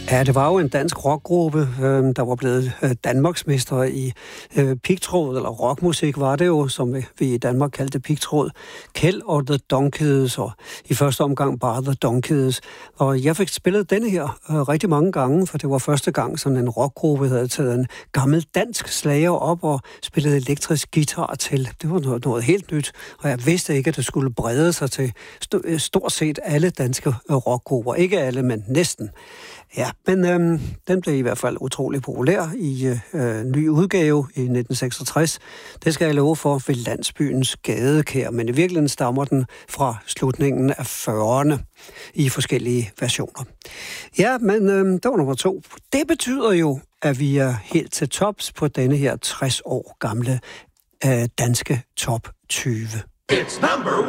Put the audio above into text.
Ja, det var jo en dansk rockgruppe, der var blevet danmarksmester i pigtråd, eller rockmusik var det jo, som vi i Danmark kaldte pigtråd. Kjeld og The Donkeys, og i første omgang bare The Donkeys. Og jeg fik spillet denne her rigtig mange gange, for det var første gang, sådan en rockgruppe havde taget en gammel dansk slager op og spillede elektrisk guitar til. Det var noget helt nyt, og jeg vidste ikke, at det skulle brede sig til stort set alle danske rockgrupper. Ikke alle, men næsten. Ja, men den blev i hvert fald utrolig populær i ny udgave i 1966. Det skal jeg love for ved Landsbyens Gadekær, men i virkeligheden stammer den fra slutningen af 40'erne i forskellige versioner. Ja, men det var nummer 2. Det betyder jo, at vi er helt til tops på denne her 60 år gamle danske top 20. It's number